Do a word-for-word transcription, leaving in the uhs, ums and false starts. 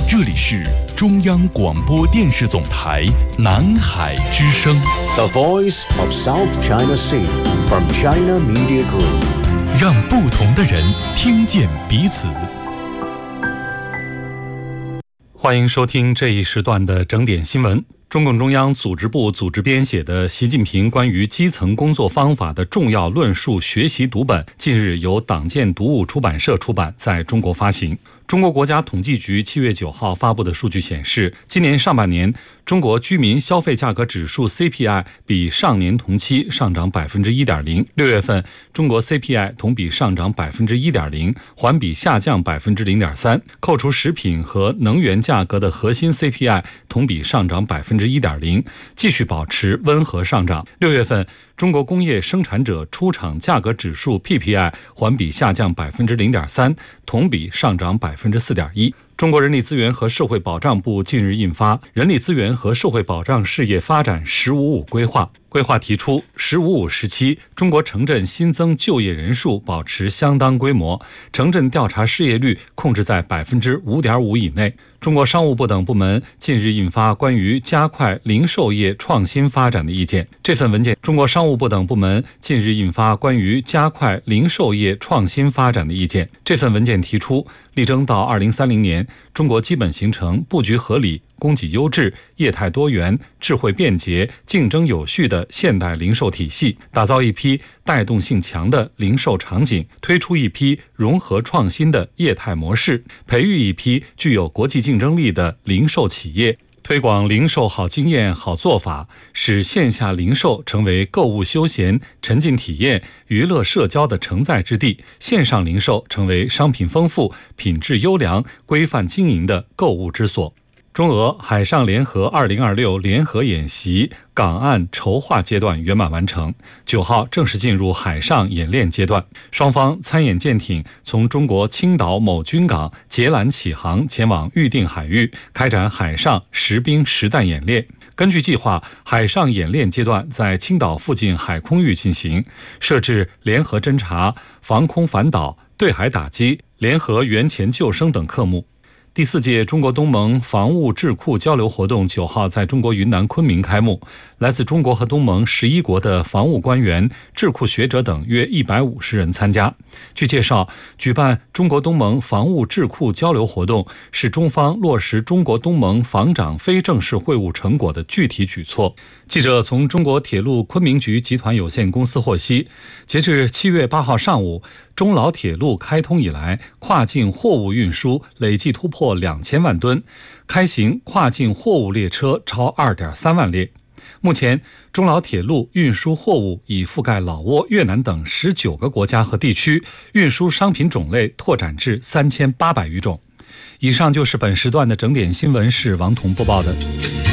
这里是中央广播电视总台南海之声 The Voice of South China Sea from China Media Group， 让不同的人听见彼此。欢迎收听这一时段的整点新闻。中共中央组织部组织编写的《习近平关于基层工作方法的重要论述》学习读本，近日由党建读物出版社出版，在中国发行。中国国家统计局七月九号发布的数据显示，今年上半年中国居民消费价格指数 C P I 比上年同期上涨 百分之一点零。 六月份中国 C P I 同比上涨 百分之一点零， 环比下降 百分之零点三。 扣除食品和能源价格的核心 C P I 同比上涨 百分之一点零， 继续保持温和上涨。六月份中国工业生产者出厂价格指数 P P I 环比下降 百分之零点三， 同比上涨 百分之四点一。中国人力资源和社会保障部近日印发《人力资源和社会保障事业发展“十五五”规划》，规划提出，“十五五”时期，中国城镇新增就业人数保持相当规模，城镇调查失业率控制在 百分之五点五 以内。中国商务部等部门近日印发关于加快零售业创新发展的意见。这份文件，中国商务部等部门近日印发关于加快零售业创新发展的意见。这份文件提出，力争到二零三零年，中国基本形成布局合理、供给优质、业态多元、智慧便捷、竞争有序的现代零售体系，打造一批带动性强的零售场景，推出一批融合创新的业态模式，培育一批具有国际竞争力的零售企业，推广零售好经验、好做法，使线下零售成为购物休闲、沉浸体验、娱乐社交的承载之地，线上零售成为商品丰富、品质优良、规范经营的购物之所。中俄海上联合二零二六联合演习港岸筹划阶段圆满完成，九号正式进入海上演练阶段。双方参演舰艇从中国青岛某军港截拦起航，前往预定海域，开展海上实兵实弹演练。根据计划，海上演练阶段在青岛附近海空域进行，设置联合侦察、防空反导、对海打击、联合援潜救生等科目。第四届中国东盟防务智库交流活动九号在中国云南昆明开幕，来自中国和东盟十一国的防务官员、智库学者等约一百五十人参加。据介绍，举办中国东盟防务智库交流活动是中方落实中国东盟防长非正式会晤成果的具体举措。记者从中国铁路昆明局集团有限公司获悉，截至七月八号上午，中老铁路开通以来，跨境货物运输累计突破两千万吨，开行跨境货物列车超 二点三万列。目前，中老铁路运输货物已覆盖老挝、越南等十九个国家和地区，运输商品种类拓展至三千八百余种。以上就是本时段的整点新闻，是王彤播报的。